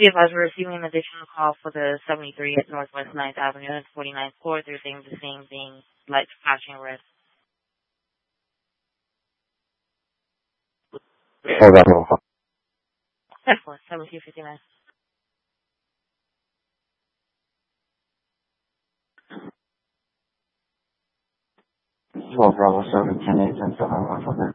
We advise we're receiving an additional call for the 73 at Northwest 9th Avenue and 49th Court. They're saying the same thing, like flashing red. Hold on. 7259. Well, Bravo 7, 10, 8, 10, 7, 1,